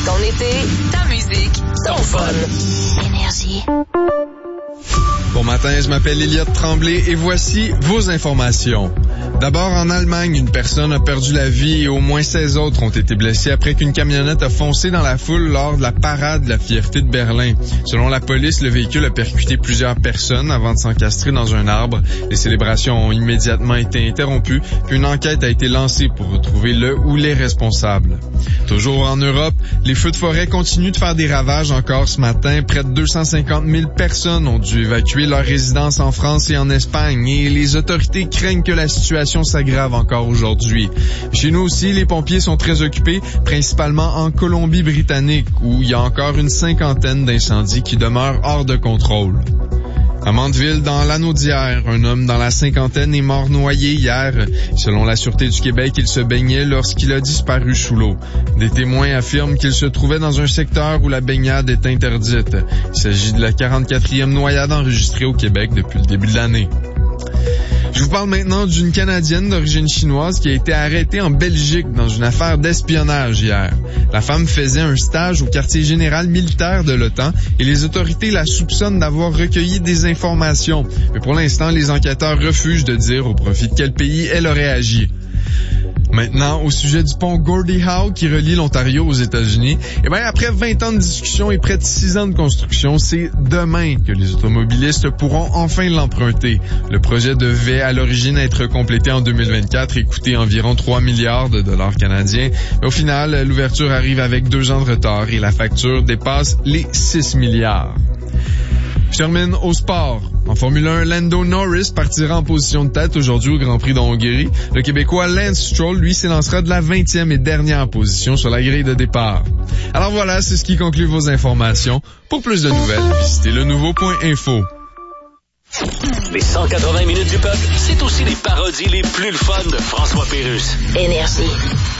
Ton été, ta musique, ton fun. Énergie. Bon matin, je m'appelle Elliot Tremblay et voici vos informations. D'abord, en Allemagne, une personne a perdu la vie et au moins 16 autres ont été blessés après qu'une camionnette a foncé dans la foule lors de la parade de la fierté de Berlin. Selon la police, le véhicule a percuté plusieurs personnes avant de s'encastrer dans un arbre. Les célébrations ont immédiatement été interrompues, puis une enquête a été lancée pour retrouver le ou les responsables. Toujours en Europe, les feux de forêt continuent de faire des ravages encore ce matin. Près de 250 000 personnes ont dû évacuer leur résidence en France et en Espagne et les autorités craignent que la situation s'aggrave encore aujourd'hui. Chez nous aussi, les pompiers sont très occupés, principalement en Colombie-Britannique où il y a encore une 50aine d'incendies qui demeurent hors de contrôle. À Mandeville, dans l'Anaudière, un homme dans la 50aine est mort noyé hier. Selon la Sûreté du Québec, il se baignait lorsqu'il a disparu sous l'eau. Des témoins affirment qu'il se trouvait dans un secteur où la baignade est interdite. Il s'agit de la 44e noyade enregistrée au Québec depuis le début de l'année. Je vous parle maintenant d'une Canadienne d'origine chinoise qui a été arrêtée en Belgique dans une affaire d'espionnage hier. La femme faisait un stage au quartier général militaire de l'OTAN et les autorités la soupçonnent d'avoir recueilli des informations. Mais pour l'instant, les enquêteurs refusent de dire au profit de quel pays elle aurait agi. Maintenant, au sujet du pont Gordie Howe qui relie l'Ontario aux États-Unis, après 20 ans de discussion et près de 6 ans de construction, c'est demain que les automobilistes pourront enfin l'emprunter. Le projet devait à l'origine être complété en 2024 et coûter environ 3 milliards de dollars canadiens. Mais au final, l'ouverture arrive avec 2 ans de retard et la facture dépasse les 6 milliards. Je termine au sport. En Formule 1, Lando Norris partira en position de tête aujourd'hui au Grand Prix de Hongrie. Le Québécois Lance Stroll, lui, s'élancera de la 20e et dernière position sur la grille de départ. Alors voilà, c'est ce qui conclut vos informations. Pour plus de nouvelles, visitez lenouveau.info. Les 180 minutes du peuple, c'est aussi les parodies les plus le fun de François Pérusse. Énergie.